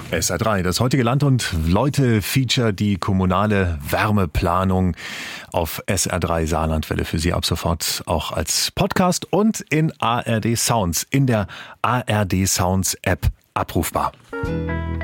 SR3, das heutige Land und Leute-Feature, die kommunale Wärmeplanung auf SR3 Saarlandwelle für Sie ab sofort auch als Podcast und in ARD Sounds, in der ARD Sounds App abrufbar.